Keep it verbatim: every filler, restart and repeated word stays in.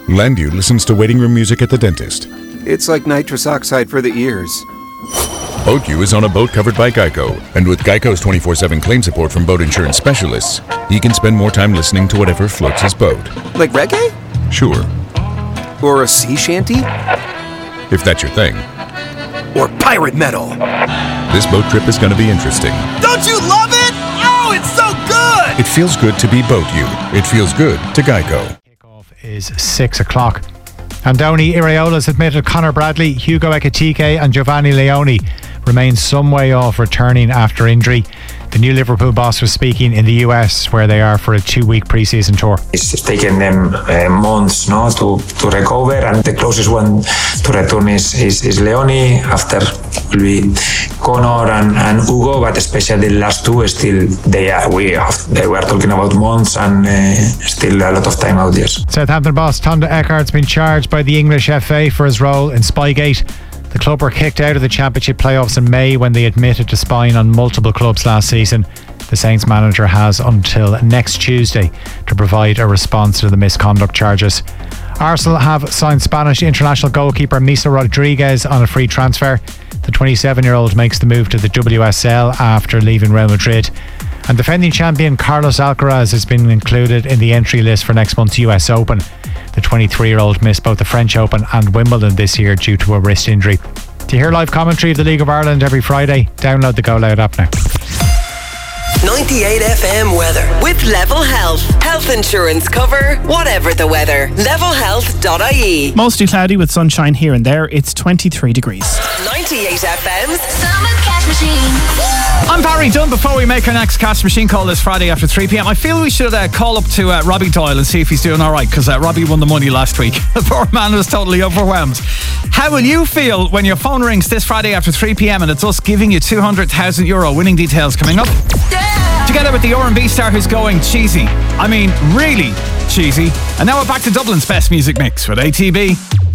Landu listens to waiting room music at the dentist. It's like nitrous oxide for the ears. BoatU is on a boat covered by Geico, and with Geico's twenty-four seven claim support from boat insurance specialists, he can spend more time listening to whatever floats his boat. Like reggae? Sure. Or a sea shanty? If that's your thing. Or pirate metal? This boat trip is going to be interesting. Don't you love it? Oh, it's so good! It feels good to be BoatU. It feels good to Geico. Kickoff is six o'clock. Andoni Iraola's admitted Conor Bradley, Hugo Ekitike and Giovanni Leone remain some way off returning after injury. The new Liverpool boss was speaking in the U S, where they are for a two-week pre-season tour. It's taken them uh, months no, to, to recover, and the closest one to return is, is, is Leone. After will be Conor and, and Hugo, but especially the last two, still they are we have, they were talking about months and uh, still a lot of time out, yes. Southampton boss Tom de Eckart's been charged by the English F A for his role in Spygate. The club were kicked out of the Championship playoffs in May when they admitted to spying on multiple clubs last season. The Saints manager has until next Tuesday to provide a response to the misconduct charges. Arsenal have signed Spanish international goalkeeper Misa Rodriguez on a free transfer. The twenty-seven-year-old makes the move to the W S L after leaving Real Madrid. And defending champion Carlos Alcaraz has been included in the entry list for next month's U S Open. The twenty-three-year-old missed both the French Open and Wimbledon this year due to a wrist injury. To hear live commentary of the League of Ireland every Friday, download the Go Loud app now. ninety-eight F M weather with Level Health. Health insurance cover, whatever the weather. level health dot I E. Mostly cloudy with sunshine here and there. It's twenty-three degrees. ninety-eight F M's Summer Cash Machine. I'm Barry Dunn. Before we make our next Cash Machine call this Friday after three p.m, I feel we should uh, call up to uh, Robbie Doyle and see if he's doing all right, because uh, Robbie won the money last week. The poor man was totally overwhelmed. How will you feel when your phone rings this Friday after three p.m. and it's us giving you two hundred thousand euro? Winning details coming up. Yeah! Together with the R and B star who's going cheesy. I mean, really cheesy. And now we're back to Dublin's best music mix with A T B.